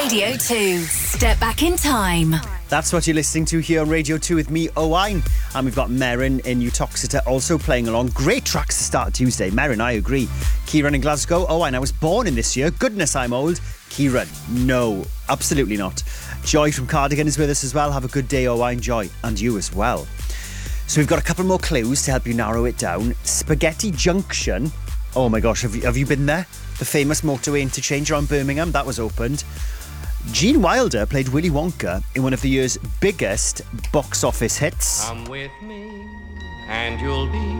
Radio 2. Step back in time. That's what you're listening to here on Radio 2 with me, Owain. And we've got Merrin in Uttoxeter also playing along. Great tracks to start Tuesday. Merrin, I agree. Kieran in Glasgow. Owain, I was born in this year. Goodness, I'm old. Kieran, no, absolutely not. Joy from Cardigan is with us as well. Have a good day, Owain. Joy, and you as well. So we've got a couple more clues to help you narrow it down. Spaghetti Junction. Oh my gosh, have you been there? The famous motorway interchange around Birmingham, that was opened. Gene Wilder played Willy Wonka in one of the year's biggest box office hits. Come with me and you'll be